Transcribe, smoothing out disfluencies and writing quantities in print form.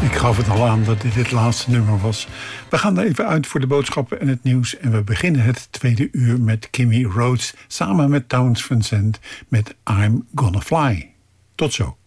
Ik gaf het al aan dat dit het laatste nummer was. We gaan er even uit voor de boodschappen en het nieuws. En we beginnen het tweede uur met Kimmy Rhodes samen met Townes Van Zandt met I'm Gonna Fly. Tot zo.